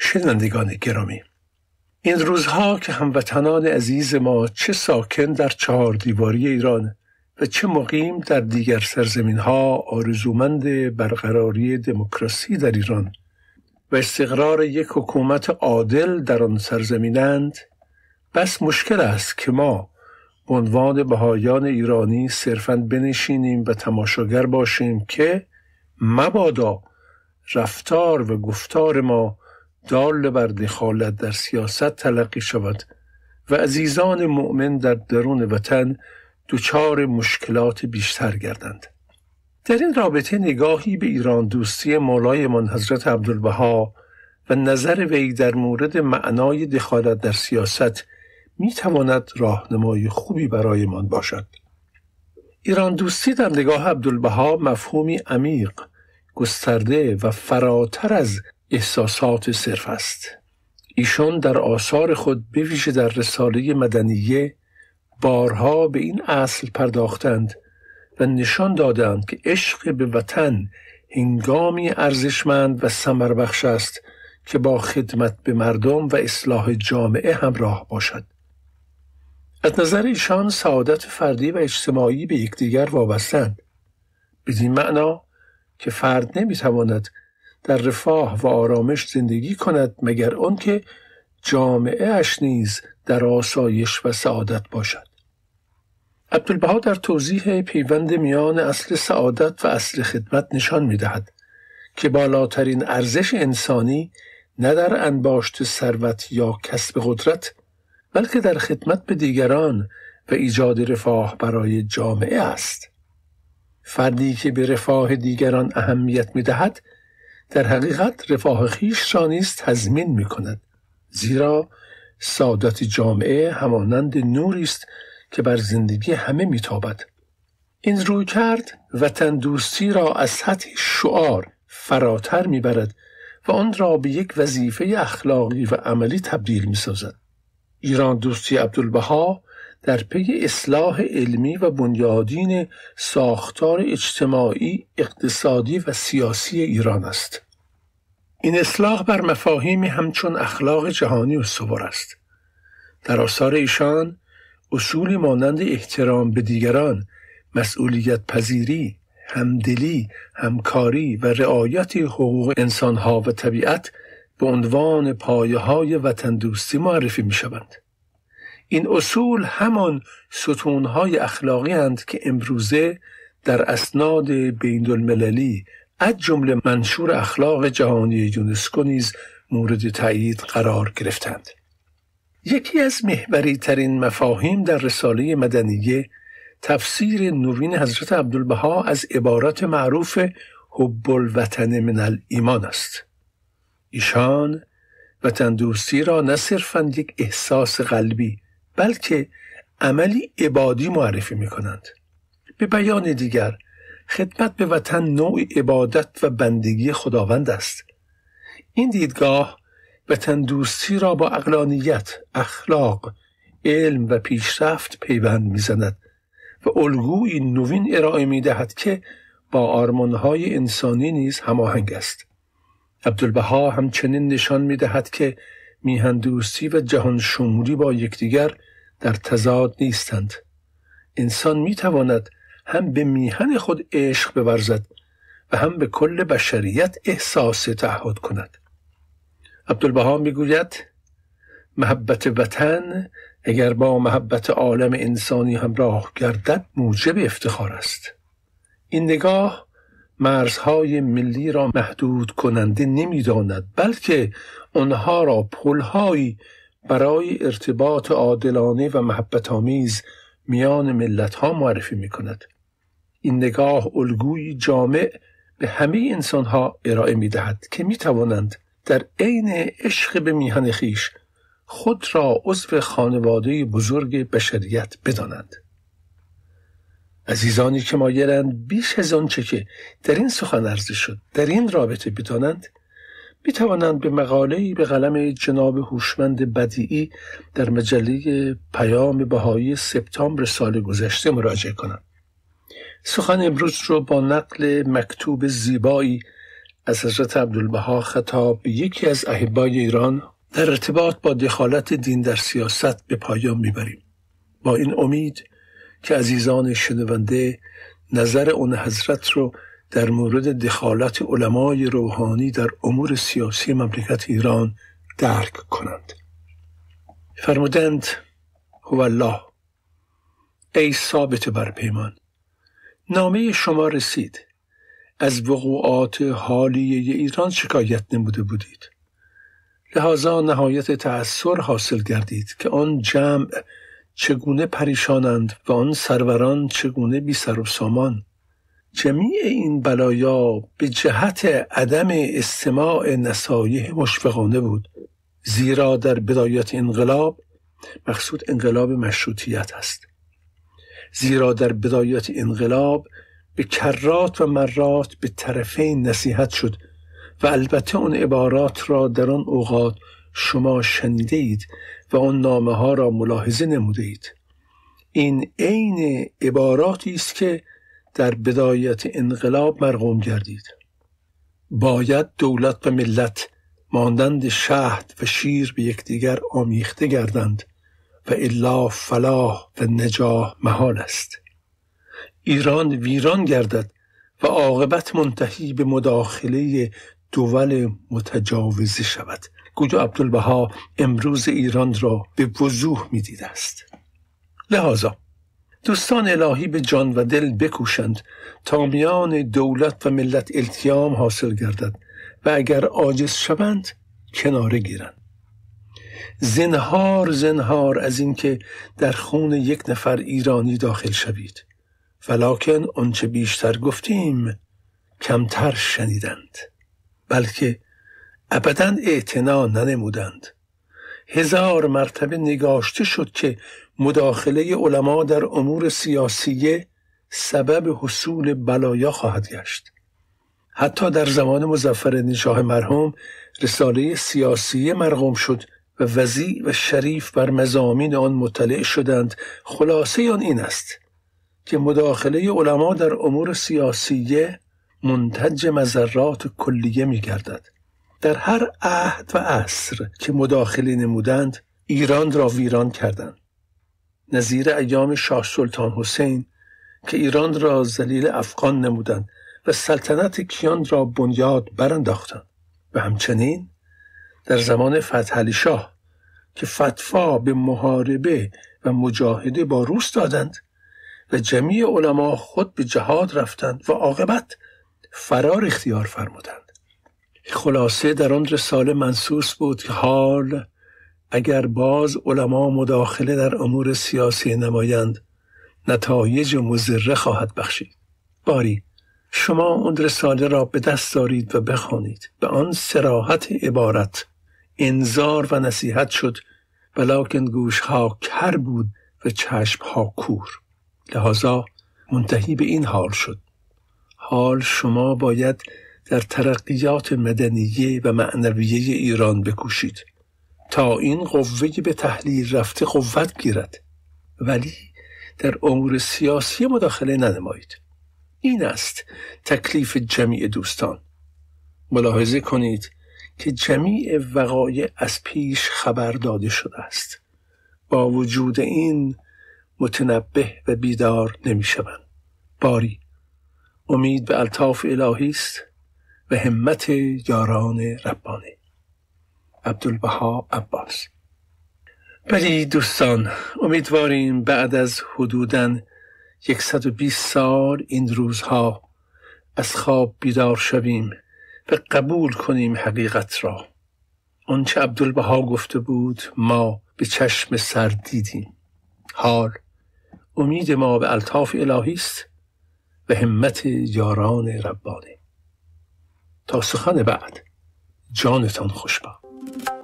شنوندگان گرامی، این روزها که هموطنان عزیز ما چه ساکن در چهار دیواری ایران و چه مقیم در دیگر سرزمین‌ها آرزومند برقراری دموکراسی در ایران و استقرار یک حکومت عادل در آن سرزمینند، بس مشکل است که ما به عنوان بهائیان ایرانی صرفاً بنشینیم و تماشاگر باشیم که مبادا رفتار و گفتار ما دال بر دخالت در سیاست تلقی شود و عزیزان مؤمن در درون وطن دچار مشکلات بیشتر گردند. در این رابطه نگاهی به ایران دوستی مولایمان حضرت عبدالبها و نظر وی در مورد معنای دخالت در سیاست می تواند راهنمای خوبی برایمان باشد. ایران دوستی در نگاه عبدالبها مفهومی عمیق، گسترده و فراتر از احساسات صرف است. ایشان در آثار خود به ویژه در رساله مدنیه بارها به این اصل پرداختند و نشان دادند که عشق به وطن هنگامی ارزشمند و ثمربخش است که با خدمت به مردم و اصلاح جامعه همراه باشد. از نظر ایشان سعادت فردی و اجتماعی به یکدیگر وابستند، بدین معنا که فرد نمیتواند در رفاه و آرامش زندگی کند مگر آنکه جامعه اش نیز در آسایش و سعادت باشد. عبدالبها در توضیح پیوند میان اصل سعادت و اصل خدمت نشان می‌دهد که بالاترین ارزش انسانی نه در انباشت ثروت یا کسب قدرت، بلکه در خدمت به دیگران و ایجاد رفاه برای جامعه است. فردی که به رفاه دیگران اهمیت می‌دهد در حقیقت رفاه خویش را نیز تضمین می‌کند، زیرا سعادت جامعه همانند نوری است که بر زندگی همه میتابد. این رویکرد وطن دوستی را از سطح شعار فراتر میبرد و آن را به یک وظیفه اخلاقی و عملی تبدیل میسازد. ایران دوستی عبدالبها در پی اصلاح علمی و بنیادین ساختار اجتماعی، اقتصادی و سیاسی ایران است. این اصلاح بر مفاهیمی همچون اخلاق جهانی استوار است. در آثار ایشان اصولی مانند احترام به دیگران، مسئولیت پذیری، همدلی، همکاری و رعایت حقوق انسانها و طبیعت به عنوان پایه‌های وطن دوستی معرفی می‌شوند. این اصول همان ستون‌های اخلاقی اند که امروزه در اسناد بین‌المللی از جمله منشور اخلاق جهانی یونسکو نیز مورد تأیید قرار گرفتند. یکی از محوری ترین مفاهیم در رساله مدنیه تفسیر نوین حضرت عبدالبها از عبارت معروف حب الوطن من الایمان است. ایشان وطن دوستی را نه صرفاً یک احساس قلبی بلکه عملی عبادی معرفی می کنند. به بیان دیگر، خدمت به وطن نوع عبادت و بندگی خداوند است. این دیدگاه وطن دوستی را با عقلانیت، اخلاق، علم و پیشرفت پیوند می‌زند و الگویی نوین ارائه می‌دهد که با آرمان‌های انسانی نیز هماهنگ است. عبدالبها همچنین نشان می‌دهد که میهن دوستی و جهان شمولی با یکدیگر در تضاد نیستند. انسان می‌تواند هم به میهن خود عشق بورزد و هم به کل بشریت احساس تعهد کند. عبدالبها میگوید محبت وطن اگر با محبت عالم انسانی همراه گردد موجب افتخار است. این نگاه مرزهای ملی را محدود کننده نمی‌داند، بلکه آنها را پل‌هایی برای ارتباط عادلانه و محبت‌آمیز میان ملت‌ها معرفی می‌کند. این نگاه الگویی جامع به همه انسان‌ها ارائه می‌دهد که می‌توانند در عین عشق به میهن خویش خود را عضو خانواده بزرگ بشریت بدانند. عزیزانی که مایلند بیش از آنچه که در این سخن عرضه شد در این رابطه بدانند، می‌توانند به مقاله‌ای به قلم جناب هوشمند بدیعی در مجله پیام بهایی سپتامبر سال گذشته مراجعه کنند. سخن امروز رو با نقل مکتوب زیبایی از حضرت عبدالبها خطاب به یکی از احبای ایران در ارتباط با دخالت دین در سیاست به پایان میبریم، با این امید که عزیزان شنونده نظر اون حضرت رو در مورد دخالت علمای روحانی در امور سیاسی مملکت ایران درک کنند. فرمودند: هو الله، ای ثابت بر پیمان، نامه شما رسید، از وقوعات حالیه ایران شکایت نموده بودید، لذا نهایت تأثر حاصل گردید که آن جمع چگونه پریشانند و آن سروران چگونه بی سر و سامان. جمیع این بلایا به جهت عدم استماع نصایح مشفقانه بود، زیرا در بدایت انقلاب، مقصود انقلاب مشروطیت است، زیرا در بدایت انقلاب به کرات و مرات به طرفین نصیحت شد و البته اون عبارات را در آن اوقات شما شنیده اید و آن نامه ها را ملاحظه نموده اید. این عین عباراتی است که در بدایت انقلاب مرقوم گردید. باید دولت و ملت مانند شهد و شیر به یکدیگر آمیخته گردند و الا فلاح و نجاح محال است. ایران ویران گردد و عاقبت منتهی به مداخله دول متجاوزه شود. گویا عبدالبها امروز ایران را به وضوح می‌دیده است. لذا دوستان الهی به جان و دل بکوشند تا میان دولت و ملت التیام حاصل گردد و اگر عاجز شوند کناره گیرند. زنهار از این که در خون یک نفر ایرانی داخل شوید، ولکن آنچه بیشتر گفتیم کمتر شنیدند، بلکه ابداً اعتنا ننمودند. 1000 مرتبه نگاشته شد که مداخله علما در امور سیاسیه سبب حصول بلایا خواهد گشت. حتی در زمان مظفرالشاه مرحوم رساله سیاسیه مرقوم شد و وضیع و شریف بر مضامین آن مطلع شدند. خلاصه آن این است که مداخله علما در امور سیاسیه منتج مضرات کلیه می گردد. در هر عهد و عصر که مداخله نمودند ایران را ویران کردند. نظیر ایام شاه سلطان حسین که ایران را ذلیل افغان نمودند و سلطنت کیان را بنیاد برانداختند، و همچنین در زمان فتح علی شاه که فتوا به محاربه و مجاهده با روس دادند و جمیع علما خود به جهاد رفتند و عاقبت فرار اختیار فرمودند. خلاصه در آن رساله منصوص بود که حال اگر باز علما مداخله در امور سیاسی نمایند نتایج مضره خواهد بخشید. باری شما اون رساله را به دست دارید و بخوانید. به آن صراحت عبارت انذار و نصیحت شد، ولکن گوشها کر بود و چشمها کور. لذا منتهی به این حال شد. حال شما باید در ترقیات مدنیه و معنویه ایران بکوشید تا این قوه به تحلیل رفته قوت گیرد، ولی در امور سیاسی مداخله ننمایید. این است تکلیف جمیع دوستان. ملاحظه کنید که جمیع وقایع از پیش خبر داده شده است. با وجود این متنبه و بیدار نمی شوند. باری امید به الطاف الهی است و همت یاران ربانی. عبدالبها عباس. بلی دوستان، امیدواریم بعد از حدوداً 120 سال این روزها از خواب بیدار شویم و قبول کنیم حقیقت را. آنچه عبدالبها گفته بود ما به چشم سر دیدیم. حال امید ما به الطاف الهی است و همت یاران ربانی. تا سخن بعد، جانتان خوشبخت.